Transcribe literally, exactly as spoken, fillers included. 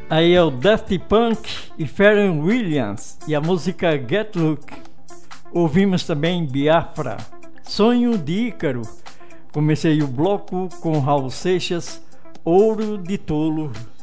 Aí é o Daft Punk e Pharrell Williams e a música Get Look. Ouvimos também Biafra, Sonho de Ícaro. Comecei o bloco com Raul Seixas, Ouro de Tolo.